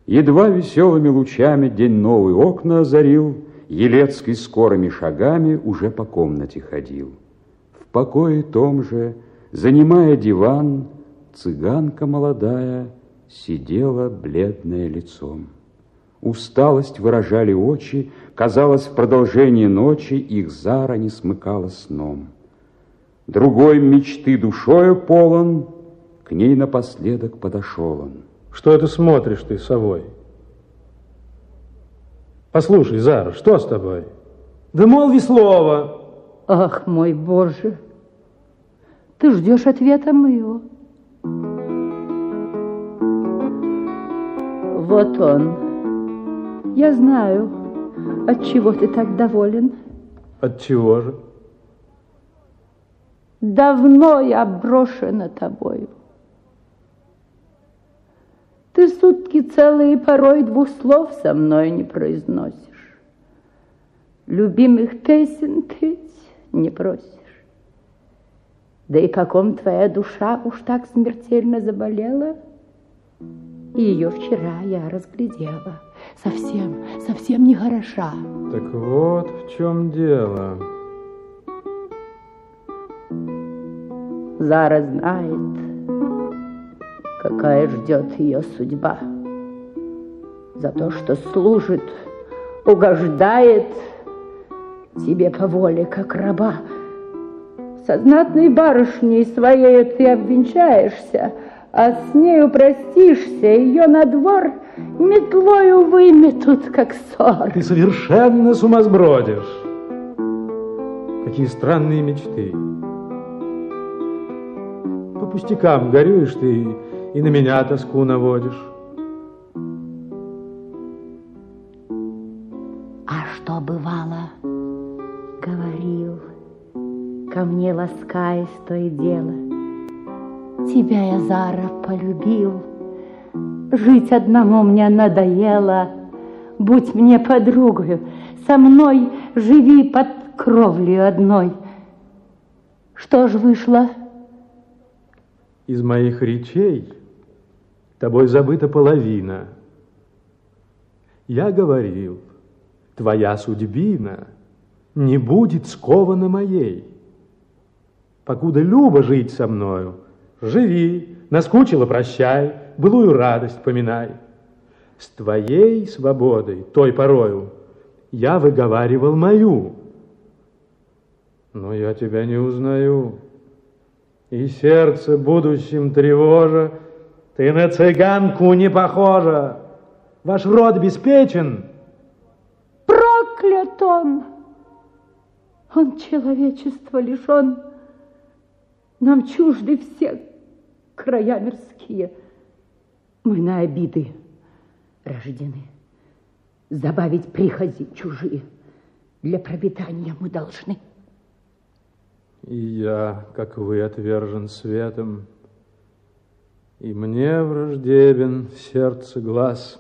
Едва веселыми лучами день новый окна озарил, Елецкий скорыми шагами уже по комнате ходил. В покое том же, занимая диван, цыганка молодая сидела бледная лицом. Усталость выражали очи, казалось, в продолжении ночи их Зара не смыкала сном. Другой мечты душою полон, к ней напоследок подошел он. Что это смотришь ты, совой? Послушай, Зара, что с тобой? Да молви слово. Ах, мой Боже, ты ждешь ответа моего. Вот он. Я знаю, от чего ты так доволен. От чего же? Давно я брошена тобою. Ты сутки целые порой двух слов со мной не произносишь. Любимых песен петь не просишь. Да и каком твоя душа уж так смертельно заболела. И ее вчера я разглядела. Совсем нехороша. Так вот в чем дело. Зара знает, какая ждет ее судьба. За то, что служит, угождает тебе по воле, как раба. Со знатной барышней своей ты обвенчаешься, а с нею простишься, ее на двор метлою выметут, как ссор. Ты совершенно сумасбродишь. Какие странные мечты. По пустякам горюешь ты и на меня тоску наводишь. А что бывало, говорил, ко мне ласкаясь то и дело. Тебя я, Зара, полюбил. Жить одному мне надоело. Будь мне подругою, со мной живи под кровлей одной. Что ж вышло? Из моих речей тобой забыта половина. Я говорил, твоя судьбина не будет скована моей. Покуда любо жить со мною, живи, наскучило прощай, былую радость поминай. С твоей свободой, той порою, я выговаривал мою. Но я тебя не узнаю, и сердце будущим тревожа, ты на цыганку не похожа. Ваш род беспечен. Проклят он! Он человечества лишен. Нам чужды все края мирские. Мы на обиды рождены. Забавить прихоти чужие для пропитания мы должны. И я, как вы, отвержен светом, и мне враждебен сердце глаз.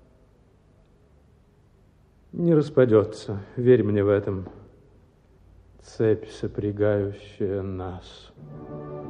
Не распадется, верь мне в этом, цепь, сопрягающая нас.